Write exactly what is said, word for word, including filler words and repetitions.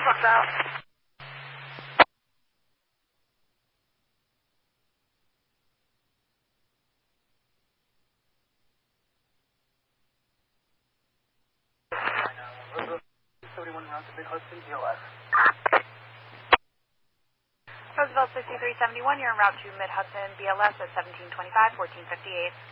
Fuck's out. seventy-one round to Mid-Hudson, B L S. Roosevelt sixty-three seventy-one, you're en route to Mid-Hudson, B L S at seventeen twenty-five, fourteen fifty-eight.